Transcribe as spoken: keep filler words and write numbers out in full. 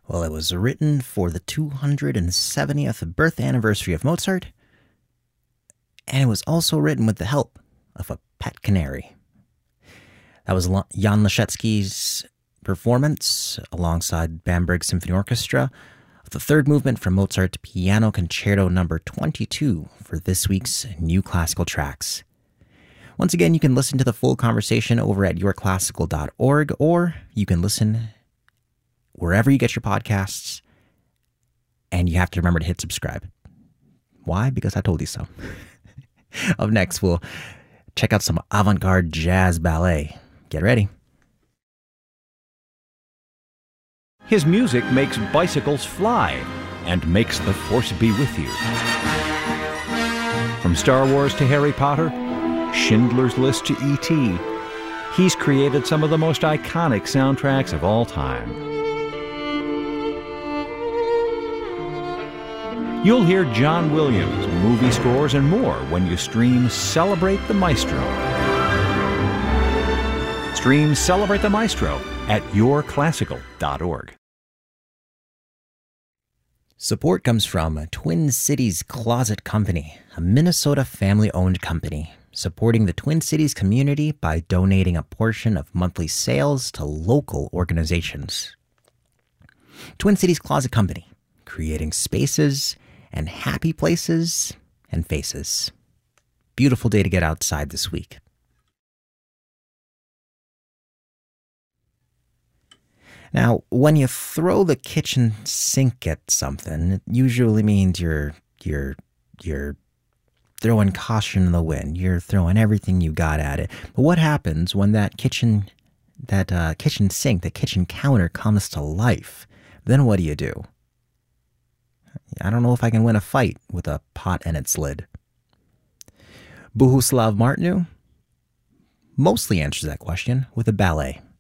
Well, it was written for the two hundred seventieth birth anniversary of Mozart, and it was also written with the help of a pet canary. That was Jan Leschetizky's performance alongside Bamberg Symphony Orchestra of the third movement from Mozart Piano Concerto number twenty-two for this week's New Classical Tracks. Once again, you can listen to the full conversation over at your classical dot org, or you can listen wherever you get your podcasts, and you have to remember to hit subscribe. Why? Because I told you so. Up next, we'll check out some avant-garde jazz ballet. Get ready. His music makes bicycles fly and makes the Force be with you. From Star Wars to Harry Potter, Schindler's List to E T, he's created some of the most iconic soundtracks of all time. You'll hear John Williams, movie scores, and more when you stream Celebrate the Maestro. Stream Celebrate the Maestro at your classical dot org. Support comes from Twin Cities Closet Company, a Minnesota family-owned company, supporting the Twin Cities community by donating a portion of monthly sales to local organizations. Twin Cities Closet Company, creating spaces and happy places and faces. Beautiful day to get outside this week. Now, when you throw the kitchen sink at something, it usually means you're you're you're throwing caution in the wind. You're throwing everything you got at it. But what happens when that kitchen that uh, kitchen sink, the kitchen counter comes to life? Then what do you do? I don't know if I can win a fight with a pot and its lid. Bohuslav Martinu mostly answers that question with a ballet.